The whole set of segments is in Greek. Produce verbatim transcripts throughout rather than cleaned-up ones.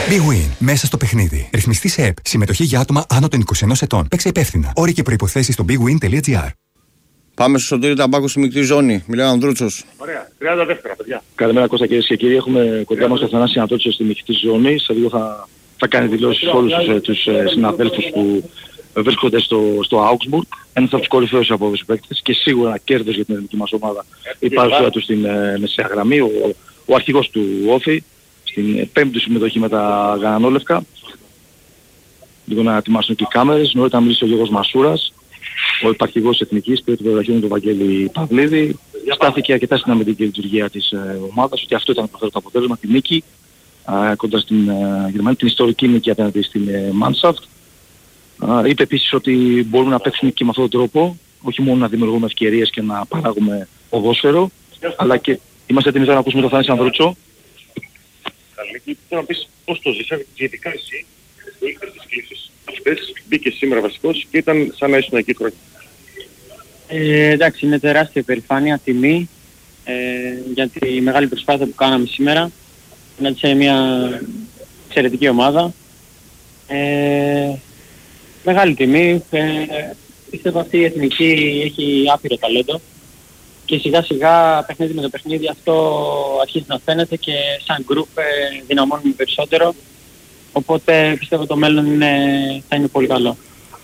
Big Win. Μέσα στο παιχνίδι. Ρυθμιστή σε ΕΠ. Συμμετοχή για άτομα άνω των είκοσι ενός ετών. Παίξε υπεύθυνα. Όροι και προϋποθέσεις στο bigwin.gr. Πάμε στο Σωτήρη Ταμπάκο στη μικρή ζώνη. Μιλάει ο Ανδρούτσος. Ωραία. τριάντα δεύτερα, παιδιά. Καλημέρα Κώστα, κυρίες και κύριοι. Έχουμε κοντά μας τον Θανάση Ανδρούτσο στη μικρή ζώνη. Σε λίγο θα, θα κάνει δηλώσεις σε όλους τους, τους ε, συναδέλφους που βρίσκονται στο, στο Augsburg. Ένας από τους κορυφαίους από τους παίκτες και σίγουρα κέρδος για την ελληνική μας ομάδα. Η παρουσία του στην ε, μεσαία γραμμή, ο, ο αρχηγός του Όφη, στην πέμπτη συμμετοχή με τα Γανανόλευκα. Λίγο να ετοιμάσουν και οι κάμερες. Νωρίτερα μιλήσει ο Γιώργος Μασούρας, ο υπαρχηγός Εθνικής, πήρε την πρωτοβουλία του Βαγγέλη Παυλίδη. Στάθηκε αρκετά στην αμυντική λειτουργία της ε, ομάδας, ότι αυτό ήταν το αποτέλεσμα, τη νίκη ε, κοντά στην ε, Γερμανία, την ιστορική νίκη απέναντι στην ε, Mannschaft. Ε, είπε επίσης ότι μπορούμε να παίξουμε και με αυτόν τον τρόπο, όχι μόνο να δημιουργούμε ευκαιρίες και να παράγουμε ποδόσφαιρο, αλλά και είμαστε έτοιμοι να ακούσουμε τον Θανάση Ανδρούτσο. Καλή, θέλω να πεις πώς το ζεις, ειδικά εσύ, που είχες τις κλήσεις αυτές, μπήκες σήμερα βασικός και ήταν σαν να ήσουν εκεί χρόνια. Ε, εντάξει, είναι τεράστια υπερηφάνεια, τιμή ε, για τη μεγάλη προσπάθεια που κάναμε σήμερα. Είναι σε μια εξαιρετική ομάδα. Ε, μεγάλη τιμή. Ε, πιστεύω αυτή η εθνική έχει άπειρο ταλέντο και σιγά σιγά παιχνίδι με το παιχνίδι αυτό αρχίζει να φαίνεται και σαν γκρουπ ε, δυναμώνουμε περισσότερο. Οπότε πιστεύω το μέλλον είναι, θα είναι πολύ καλό.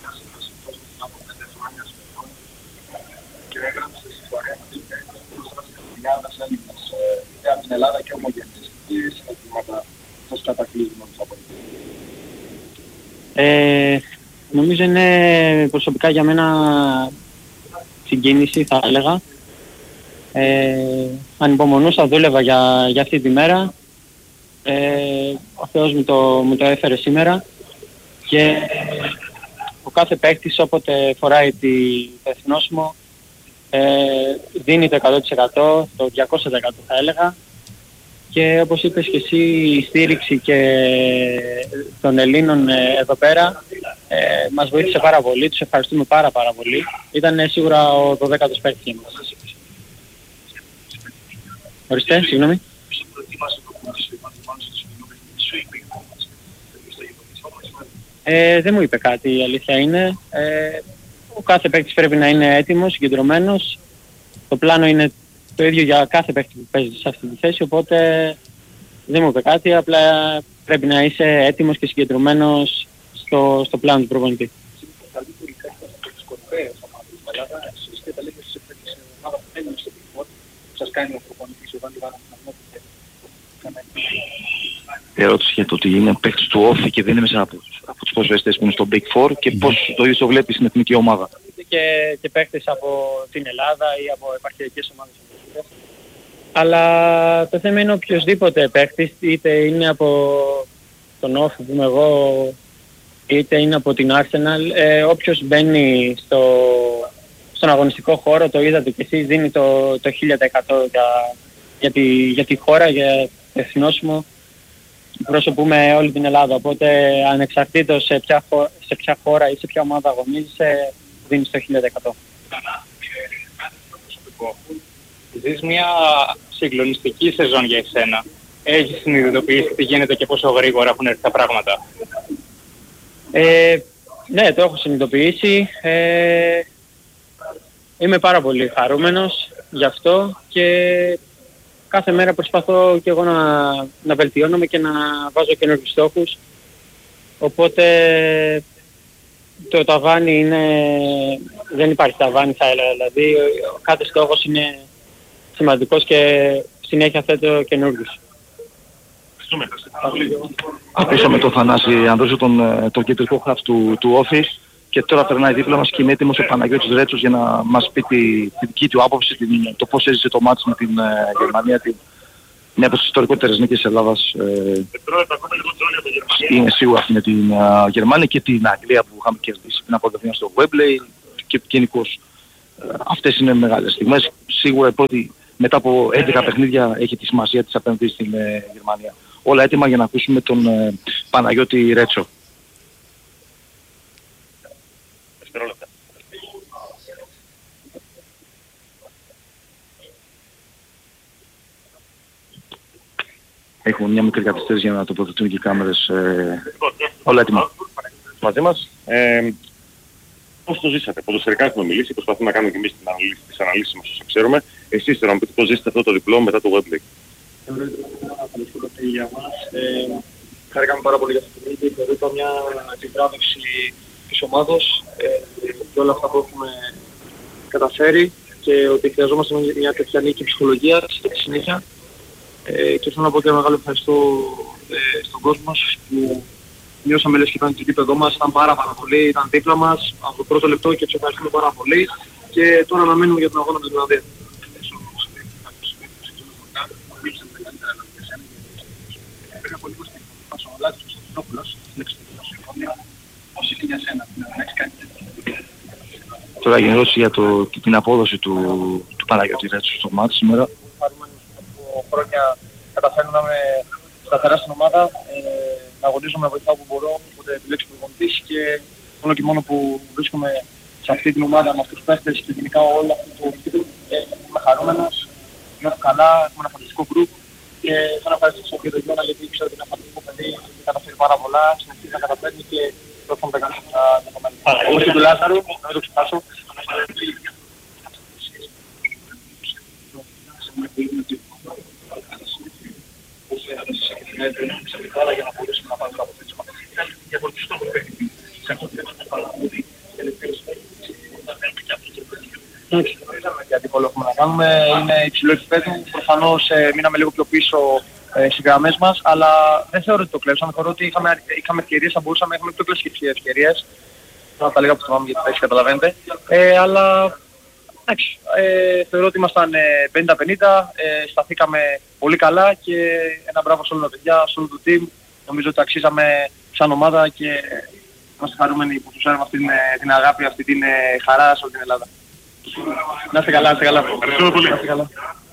Στην Ελλάδα και ομογενείς συστήματα πώς κατακλείζουμε τους απολύτες. Ε, νομίζω είναι προσωπικά για μένα συγκίνηση θα έλεγα. Ε, ανυπομονούσα, δούλευα για, για αυτή τη μέρα. Ε, ο Θεός μου το, μου το έφερε σήμερα και ο κάθε παίκτης όποτε φοράει τη, το εθνόσημο ε, δίνει το εκατό τοις εκατό, το διακόσια τοις εκατό θα έλεγα και όπως είπες και εσύ η στήριξη και των Ελλήνων ε, εδώ πέρα ε, μας βοήθησε πάρα πολύ, τους ευχαριστούμε πάρα πάρα πολύ. Ήταν ε, σίγουρα ο δωδέκατος παίκτης μας. Ορίστε, συγγνώμη. Ε, δεν μου είπε κάτι, η αλήθεια είναι. Ε, ο κάθε παίκτης πρέπει να είναι έτοιμος, συγκεντρωμένος. Το πλάνο είναι το ίδιο για κάθε παίκτη που παίζει σε αυτή τη θέση, οπότε δεν μου είπε κάτι, απλά πρέπει να είσαι έτοιμος και συγκεντρωμένος στο, στο πλάνο του προπονητή. Ερώτηση για το ότι είναι παίκτης του Όφη και δεν είναι μέσα από, από τους ποδοσφαιριστές που είναι στο Big Four και mm-hmm. πώς το ίδιο το βλέπει στην εθνική ομάδα. Και, και παίκτες από την Ελλάδα ή από επαρχιακές ομάδες. Αλλά το θέμα είναι οποιοσδήποτε παίκτης, είτε είναι από τον Όφη που είμαι εγώ, είτε είναι από την Arsenal, ε, όποιος μπαίνει στο, στον αγωνιστικό χώρο, το είδατε και εσείς, δίνει το, το χίλια τοις εκατό για, για, τη, για τη χώρα, για το εθνόσημο. Προσωπούμε όλη την Ελλάδα, οπότε ανεξαρτήτως σε ποια, χώρα, σε ποια χώρα ή σε ποια ομάδα αγωνίζεσαι, δίνεις το χίλια τοις εκατό. Ζεις μια συγκλονιστική σεζόν για εσένα. Έχεις συνειδητοποιήσει τι γίνεται και πόσο γρήγορα έχουν έρθει τα πράγματα. Ε, ναι, το έχω συνειδητοποιήσει. Ε, είμαι πάρα πολύ χαρούμενος γι' αυτό και κάθε μέρα προσπαθώ και εγώ να, να βελτιώνομαι και να βάζω καινούργιους στόχους. Οπότε το ταβάνι είναι... δεν υπάρχει ταβάνι θα έλεγα. Δηλαδή ο κάθε στόχος είναι σημαντικός και συνέχεια θέτω καινούργιους. Ακούσαμε τον Θανάση Ανδρούτσο, τον, τον κεντρικό χαφ του, του Office και τώρα περνάει δίπλα μας και είναι έτοιμος ο Παναγιώτης Ρέτσος για να μας πει τη, τη δική του άποψη, την, το πώς έζησε το μάτς με την uh, Γερμανία, την, μια από τις ιστορικότερες νίκες της Ελλάδας. Ε, είναι σίγουρα αυτή με την uh, Γερμανία και την Αγγλία που είχαμε κερδίσει πριν από δύο στο Wembley και γενικώς. Uh, αυτές είναι μεγάλες στιγμές. Σίγουρα η πρώτη μετά από έντεκα παιχνίδια έχει τη σημασία της απέναντι στην uh, Γερμανία. Όλα έτοιμα για να ακούσουμε τον uh, Παναγιώτη Ρέτσο. έχουμε μια μικρή καθυστέρηση για να τοποθετούν και οι κάμερες. Ε, όλα έτοιμα. Μαζί μας. Ε, πώς το ζήσατε? Ποδοσφαιρικά έχουμε μιλήσει, προσπαθούμε να κάνουμε και εμείς τις αναλύσεις μας όσο ξέρουμε. Εσείς θέλω να μου πείτε πώς ζήσατε αυτό το διπλό μετά το Wembley. Για μας. Ε, χαρήκαμε πάρα πολύ για αυτό το παιχνίδι. Θεωρώ ήταν μια επιβράβευση της ομάδος ε, και όλα αυτά που έχουμε καταφέρει και ότι χρειαζόμαστε μια τέτοια νίκη ψυχολογίας στη συνέχεια. Ε, και θέλω να πω και ένα μεγάλο ευχαριστώ ε, στον κόσμο μας που νιώσαμε λες και ήταν το γήπεδό μας, ήταν πάρα πάρα πολύ, ήταν δίπλα μας από το πρώτο λεπτό και τους ευχαριστούμε πάρα πολύ και τώρα αναμένουμε για τον αγώνα με την Ολλανδία. Τώρα για ερώτηση για το, την απόδοση του, του Παναγιώτη Ρέτσου στο μάτι σήμερα. Από χρόνια καταφέρνω να είμαι σταθερά στην ομάδα, ε, να αγωνίζομαι, να βοηθάω που μπορώ, όποτε επιλέξει ο προπονητής και μόνο και μόνο που βρίσκομαι σε αυτή την ομάδα με αυτούς τους παίχτες και γενικά όλα αυτό το γήπεδο, ε, είμαι χαρούμενος, νιώθω καλά, έχουμε ένα φανταστικό γκρουπ και θέλω να ευχαριστήσω και τον Γιώνα γιατί ξέρω ότι είναι ένα φανταστικό παιδί, έχει καταφέρει πάρα πολλά, συνεχίζει να καταφέρνει και το έχουμε κάνει για το μέλλον. Όπως και του Λάζαρου, να μην το ξεχάσω. Για να μπορέσουμε να πάρουμε το αποτέλεσμα. Ήταν διαφορετικό στόχο παιχνίδι. Σε αυτό το παραγωγή και ελευθερία εντάξει, είδαμε τι αντίπολο έχουμε να κάνουμε. Είναι υψηλό επίπεδο. Προφανώς ε, μείναμε λίγο πιο πίσω ε, στις γραμμές μας, αλλά δεν θεωρώ ότι το κλέψαμε. Θεωρώ ότι είχαμε, είχαμε ευκαιρίες, θα μπορούσαμε, είχαμε πιο κλασικές ευκαιρίες. Θα τα λέγα που θυμάμαι γιατί τα έχεις καταλαβαίνετε. Ε, αλλά εντάξει, ε, θεωρώ ότι ήμασταν πενήντα πενήντα, ε, σταθήκαμε πολύ καλά και ένα μπράβο σε όλα τα παιδιά, σε όλο το team. Νομίζω ότι αξίζαμε σαν ομάδα και είμαστε χαρούμενοι που τους έραμε αυτή την, την αγάπη, αυτή την χαρά σε όλη την Ελλάδα. Να είστε καλά, να είστε καλά. Ευχαριστούμε πολύ. Να είστε καλά.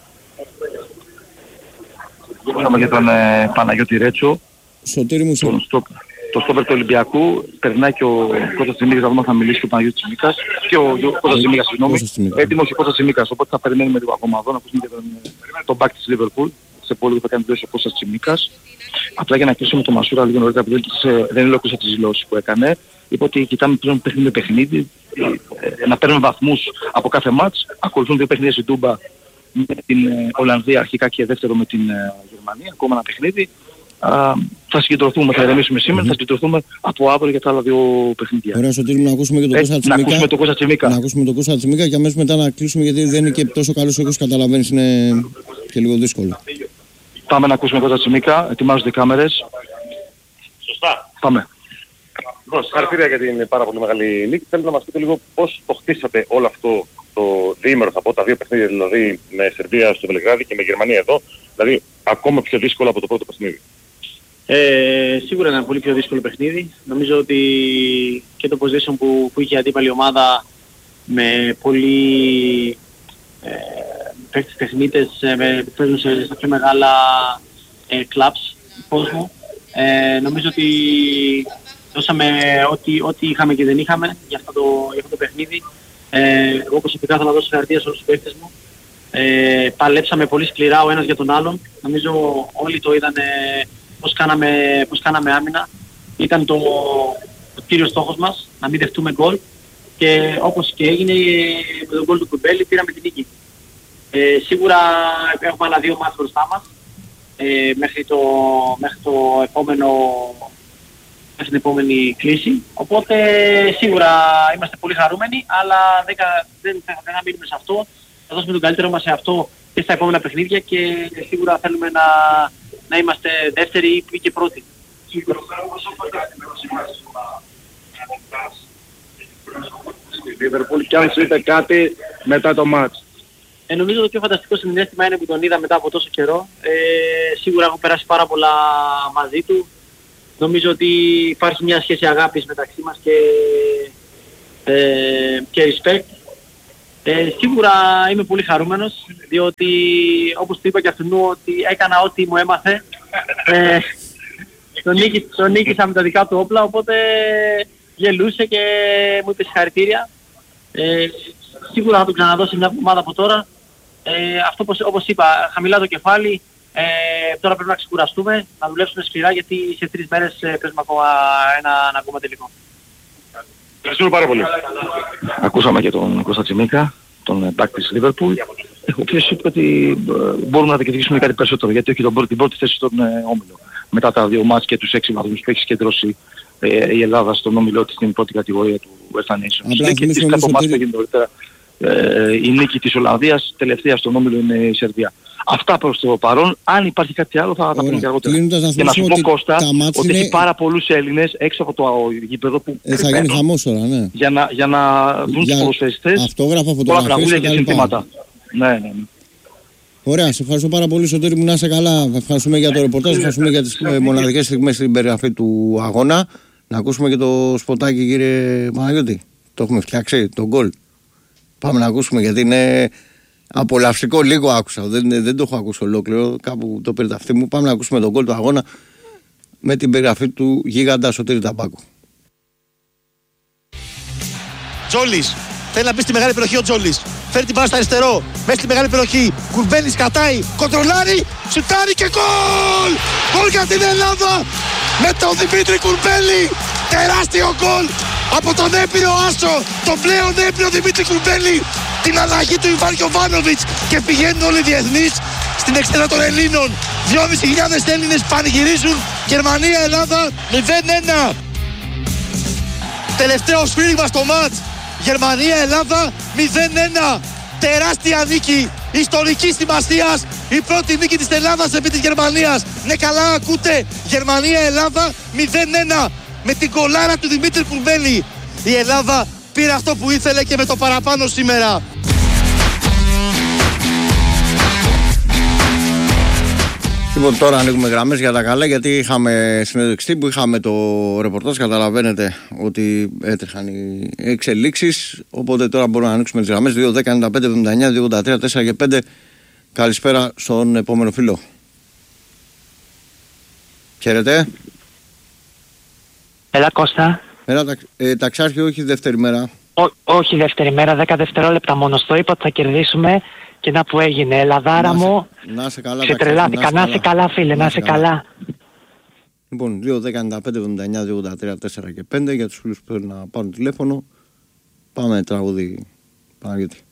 Είπαμε για τον ε, Παναγιώτη Ρέτσο, Σωτήρη μου, τον στόπ, το στόπερ του Ολυμπιακού. Περνάει και ο Κώστας Τσιμίκας, θα δούμε θα μιλήσει και ο Παναγιώτης Τσιμίκας και ο Κώστας Τσιμίκας, συγγνώμη. Έτοιμος ο Κώστας Τσιμίκας, οπότε θα περιμένουμε λίγο ακόμα εδώ να ακούσουμε και τον, τον back της Liverpool. Σε πολύ που θα κάνει τόσο ο Κώστας Τσιμίκας. Απλά για να κλείσουμε το Μασούρα λίγο νωρίτερα, που δεν ήλωκουσα τις δηλώσεις που έκανε. Είπε ότι κοιτάμε πλέον παιχνίδι με παιχνίδι, ε, να παίρνουμε βαθμούς από κάθε μάτς. Ακολουθούν δύο παιχνίδια στην Τούμπα με την ε, Ολλανδία αρχικά και δεύτερο με την ε, Γερμανία, ακόμα ένα παιχνίδι. Α, θα συγκεντρωθούμε, θα ηρεμήσουμε σήμερα, mm-hmm. θα συγκεντρωθούμε από αύριο για τα άλλα δύο παιχνίδια. Ωραία, Σωτήρη μου, να ακούσουμε και τον Κώστα Τσιμίκα. Να ακούσουμε τον Κώστα Τσιμίκα. Να ακούσουμε τον Κώστα Τσιμίκα και αμέσως μετά να κλείσουμε γιατί δεν είναι και τόσο καλός όπως καταλαβαίνεις, είναι και λίγο δύσκολο. Πάμε να ακούσουμε Κώστα Τσιμίκα, ετοιμάζονται οι κάμερες. Σωστά. Πάμε. Λοιπόν, συγχαρητήρια για την πάρα πολύ μεγάλη νίκη. Θέλω να μας πείτε λίγο πώς το χτίσατε όλο αυτό το διήμερο, θα πω, τα δύο παιχνίδια δηλαδή με Σερβία στο Βελιγράδι και με Γερμανία εδώ, δηλαδή ακόμα πιο δύσκολο από το πρώτο παιχνίδι. Ε, σίγουρα ήταν πολύ πιο δύσκολο παιχνίδι. Νομίζω ότι και το position που, που είχε η αντίπαλη ομάδα με πολύ ε, παίκτες τεχνίτες ε, που παίζουν σε, στα πιο μεγάλα ε, κλαμπς κόσμου. Ε, νομίζω ότι δώσαμε ό,τι, ό,τι είχαμε και δεν είχαμε για αυτό το, για αυτό το παιχνίδι. Ε, εγώ προσωπικά θέλω να δώσω συγχαρητήρια σε όλους τους παίκτες μου. Ε, παλέψαμε πολύ σκληρά ο ένας για τον άλλον. Νομίζω όλοι το είδανε πώς κάναμε, πώς κάναμε άμυνα. Ήταν το, το κύριος στόχος μας, να μην δεχτούμε γκολ. Και όπως και έγινε με τον γκολ του Κουμπέλη πήραμε την νίκη. Ε, σίγουρα έχουμε άλλα δύο μάτς μπροστά μας. Ε, μέχρι, το, μέχρι το επόμενο μέχρι την επόμενη κλίση. Οπότε σίγουρα είμαστε πολύ χαρούμενοι, αλλά δεν, δεν, δεν θα μείνουμε σε αυτό. Θα δώσουμε τον καλύτερο μας σε αυτό και στα επόμενα παιχνίδια και σίγουρα θέλουμε να, να είμαστε δεύτεροι ή και πρώτοι. Και αν σου είπε κάτι μετά το μάτς. Ε, νομίζω το πιο φανταστικό συναίσθημα είναι που τον είδα μετά από τόσο καιρό. Ε, σίγουρα έχω περάσει πάρα πολλά μαζί του. Νομίζω ότι υπάρχει μια σχέση αγάπης μεταξύ μας και, ε, και respect. Ε, σίγουρα είμαι πολύ χαρούμενος, διότι όπως του είπα και αυτού ότι έκανα ό,τι μου έμαθε. Ε, τον, νίκη, τον νίκησα με τα δικά του όπλα, οπότε γελούσε και μου είπε συγχαρητήρια. Ε, σίγουρα θα τον ξαναδώ σε μια ομάδα από τώρα. Ε, αυτό όπως, όπως είπα, χαμηλά το κεφάλι, Ε, τώρα πρέπει να ξεκουραστούμε, να δουλέψουμε σκληρά γιατί σε τρεις μέρες ε, παίζουμε ακόμα ένα, ένα ακόμα τελικό. Ευχαριστούμε πάρα πολύ. Ακούσαμε και τον Κώστα Τσιμίκα, τον back της Liverpool, ο οποίος είπε ότι ε, μπορούμε να διεκδικήσουμε κάτι περισσότερο, γιατί όχι τον πρώτη, την πρώτη θέση στον ε, όμιλο. Μετά τα δύο μάτς και τους έξι βαθμούς που έχει συγκεντρώσει ε, η Ελλάδα στον όμιλό της στην πρώτη κατηγορία του Western Nations. Και τις κάτω μάτς που έγινε νωρίτερα, ε, η νίκη της Ολλανδίας, τελευταία στον όμιλο είναι η Σερβία. Αυτά προς το παρόν. Αν υπάρχει κάτι άλλο θα τα πούμε και αργότερα. Και να σου πω, Κώστα, ότι είναι... έχει πάρα πολλούς Έλληνες έξω από το γήπεδο που ε, θα γίνει χαμός τώρα, ναι. Για να, για να δουν τους ποδοσφαιριστές, αυτόγραφα, φωτογραφίες και συνθήματα. Ναι, ναι, ναι. Ωραία, σε ευχαριστώ πάρα πολύ, Σωτήρη μου, να είσαι καλά. Ευχαριστούμε για το ρεπορτάζ, ευχαριστούμε για τις μοναδικές στιγμές στην περιγραφή του αγώνα. Να ακούσουμε και το σποτάκι, κύριε Παναγιώτη. Το έχουμε φτιάξει, το γκολ. Πάμε να ακούσουμε, γιατί είναι απολαυστικό. Λίγο άκουσα, δεν, δεν το έχω ακούσει ολόκληρο. Κάπου το πήρε τα αυτή μου. Πάμε να ακούσουμε τον γκολ του αγώνα με την περιγραφή του γίγαντα Σωτήρη Ταμπάκου. Τζόλης, θέλει να μπει στη μεγάλη περιοχή ο Τζόλης. Φέρει την μπάλα στο αριστερό, μέσα στη μεγάλη περιοχή. Κουρμπέλης κατάει, κοντρολάρει, σουτάρει και γκολ! Γκολ για την Ελλάδα με τον Δημήτρη Κουρμπέλη. Τεράστιο γκολ από τον έπειρο άσο, τον πλέον έπειρο Δημήτρη Κουρμπέλη. Την αλλαγή του Ιβάν Γιοβάνοβιτς και πηγαίνουν όλοι οι διεθνείς στην εξέδρα των Ελλήνων. δυόμισι χιλιάδες Έλληνες πανηγυρίζουν. Γερμανία-Ελλάδα μηδέν ένα. Τελευταίο σφύριγμα στο μάτς. Γερμανία-Ελλάδα μηδέν ένα. Τεράστια νίκη ιστορικής σημασίας. Η πρώτη νίκη της Ελλάδας επί της Γερμανίας. Ναι, καλά ακούτε. Γερμανία-Ελλάδα μηδέν ένα. Με την κολάρα του Δημήτρη Κουρμπέλη. Η Ελλάδα πήρε αυτό που ήθελε και με το παραπάνω σήμερα. Λοιπόν, τώρα ανοίγουμε γραμμές για τα καλά, γιατί είχαμε συνέντευξη που είχαμε το ρεπορτάζ. Καταλαβαίνετε ότι έτρεχαν οι εξελίξεις. Οπότε τώρα μπορούμε να ανοίξουμε τις γραμμές δύο δέκα ενενήντα πέντε εβδομήντα εννιά δύο ογδόντα τρία τέσσερα και πέντε. Καλησπέρα στον επόμενο φίλο. Χαίρετε. Έλα, Κώστα. Έλα, τα, ε, ταξάρχη, όχι δεύτερη μέρα. Ό, όχι δεύτερη μέρα, δέκα δευτερόλεπτα μόνο. Στο είπα ότι θα κερδίσουμε και να που έγινε. Ελλαδάρα μου. Να σε καλά, ξετρελάθηκα. Να σε καλά, φίλε, να σε καλά. καλά. Λοιπόν, δύο δέκα ενενήντα πέντε εβδομήντα εννιά δύο ογδόντα τρία τέσσερα και πέντε για τους φίλους που θέλουν να πάρουν τηλέφωνο. Πάμε τραγούδι, Παναγιώτη.